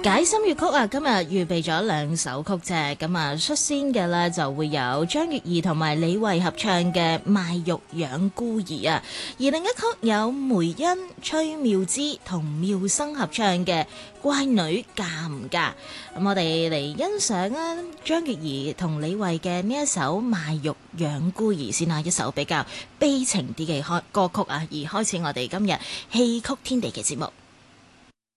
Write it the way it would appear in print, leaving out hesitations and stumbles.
解心粵曲啊，今日預備咗兩首曲啫，咁啊率先嘅呢就會有張月兒同埋李慧合唱嘅《賣肉養孤兒》啊，而另一曲有梅欣、崔妙芝同妙生合唱嘅《乖女嫁唔嫁》。咁我哋嚟欣賞啊張月兒同李慧嘅呢一首《賣肉養孤兒》先啊，一首比較悲情啲嘅歌曲啊，而開始我哋今日戲曲天地嘅節目。